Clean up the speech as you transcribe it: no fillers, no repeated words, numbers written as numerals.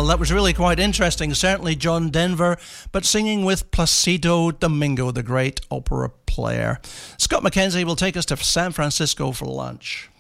Well, that was really quite interesting. Certainly John Denver, but singing with Placido Domingo, the great opera player. Scott McKenzie will take us to San Francisco for lunch.